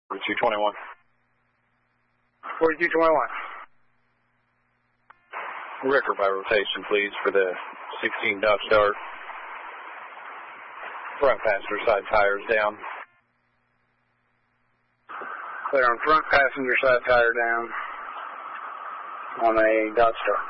4221. 4221. Record by rotation, please, for the 16 Dodge Dart. Front passenger side tires down. Clear on front passenger side tire down on a Dodge Dart.